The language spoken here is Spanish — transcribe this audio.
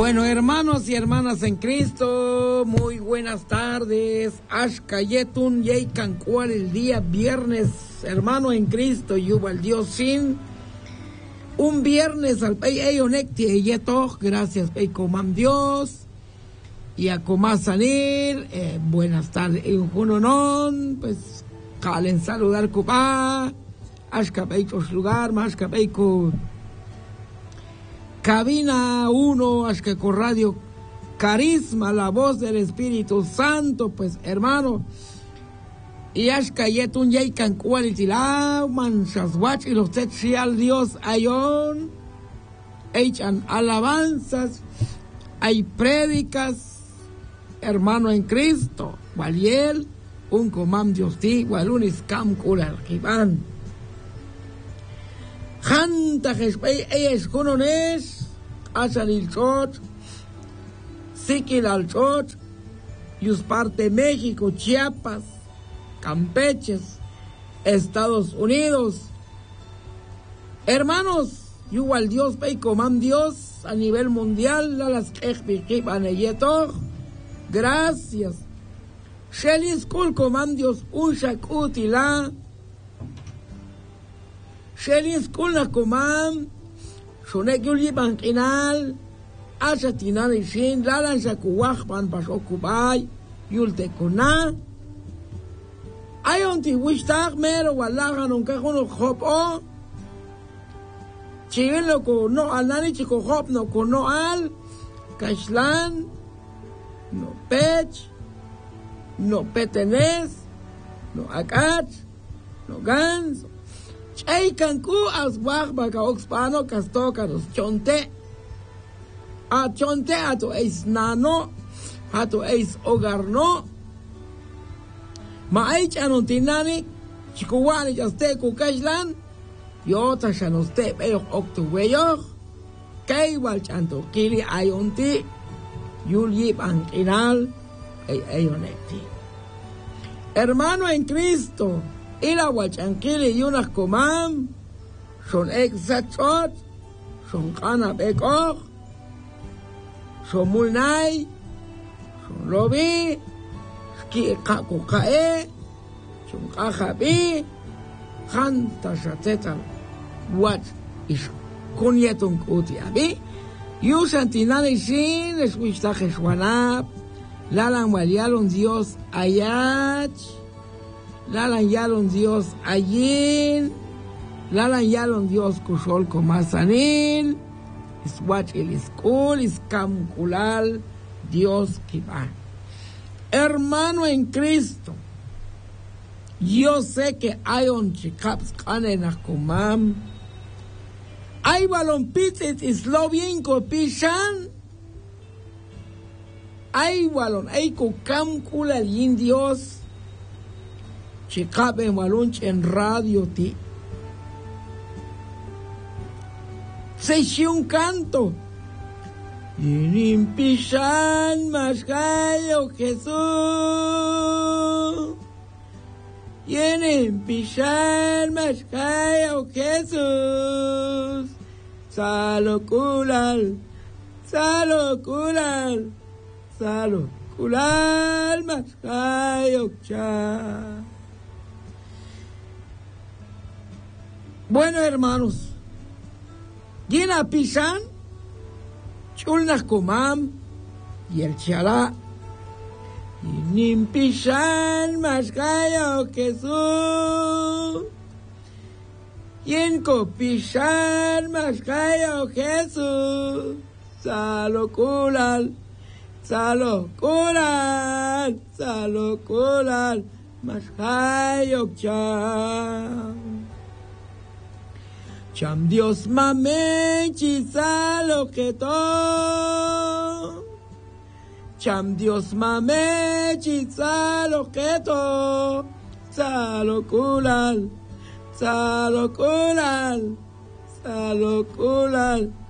Bueno, hermanos y hermanas en Cristo, muy buenas tardes. Ashkayetun Yeikancual el día viernes, hermano en Cristo, Yubal Dios sin. Un viernes al Pei Eyonecti Eyetoch, gracias Pei Comam Dios. Y a Comás Sanil, buenas tardes. En Junonon, pues, calen saludar Cupá, Ashkapeikos lugar, más Ashkapeiko. Cabina 1, Ashkeko Radio Carisma, la voz del Espíritu Santo, pues hermano. Y Ashkayetun Yaikan Kualitilao, Manshaswach y los Tetsial Dios Ayon. Echan alabanzas, hay prédicas, hermano en Cristo. Waliel, un comam Dios ti, Walunis Kam Kular Kiban. Janta Jespey, es Junones, Asanil Chot, Sikil al Chot, Yusparte México, Chiapas, Campeches, Estados Unidos. Hermanos, igual Dios, Pei Comam Dios, a nivel mundial, las Ejbikib Aneyeto, gracias. Shelis Kul Comam Dios, Ushak Utila. Shelis Kulna Comam, Shonek Yuli Bankinal, Asatinan Ishin, Lalan Shakuach Pan Pashokubay, Yulte Kuna. Ayon ti Wishtag Mero, Wallahan, un Kajuno Hop O. Chivelo con no al Nani Chico Hop, no con no al, Kashlan, no Pech, no Petenes, no Akat, no Gans. Chay Cancu as wach baka oxpano castoca los chonte. A chonte a tu eis nano, a tu eis hogarno. Ma eich anontinani, chikuwani jaste kukashlan, yota shanoste peyo octuweyo, kay wal chanto kili ayonti, yulyi bankinal, ayoneti. Hermano en Cristo. Ila Huachanquili y unas comam, son exachot, son canapecoj, son mulnay, son lobi, ski kakukae, son kajabi, hanta shatetan, wat is kunyetun kutiabi, yusantinani sin, eswistaje shwanab, lalan walialon Dios ayach, Lalan yalon Dios ayin, Lalan yalon Dios kushol komasanil, Iswach el iskul, Iskamkulal, Dios kiba. Hermano en Cristo, yo sé que hay un chikaps kanenakumam, hay balon pitzit islovien kopishan, hay balon, hay kukamkulal yin Dios, Chicabe malunch en radio ti. Se un canto. Inimpishan mascayo Jesús. Inimpishan mascayo Jesús. Salokulal. Salokulal. Salokulal mascayo cha. Bueno, hermanos, Gina Pishan, Chulnas Comam y el Chalá, y Nim Pishan, Mascaya Jesús, y en Copishan, Mascaya Jesús, Salokulal, Salokulal, Salokulal, Mascaya Cha. Cham Dios mame chisalo que to. Cham Dios mame chisalo que to. Salokulal, salokulal, salokulal.